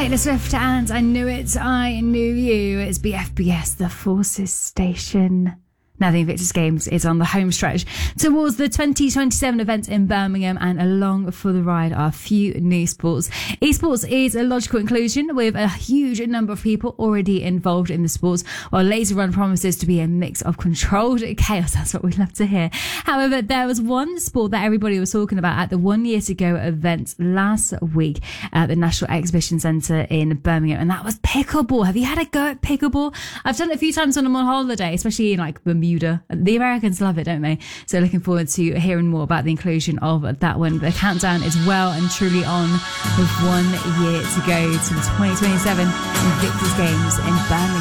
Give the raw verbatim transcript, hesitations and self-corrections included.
Taylor Swift and I Knew It, I Knew You. It's B F B S, the Forces Station. Now the Invictus Games is on the home stretch towards the twenty twenty-seven event in Birmingham, and along for the ride are a few new sports. Esports is a logical inclusion with a huge number of people already involved in the sports, while Laser Run promises to be a mix of controlled chaos. That's what we love to hear. However, there was one sport that everybody was talking about at the one year to go event last week at the National Exhibition Centre in Birmingham, and that was pickleball. Have you had a go at pickleball? I've done it a few times when I'm on holiday, especially in like Bermuda. The Americans love it, don't they? So looking forward to hearing more about the inclusion of that one. The countdown is well and truly on, with one year to go to the twenty twenty-seven Invictus Games in Birmingham.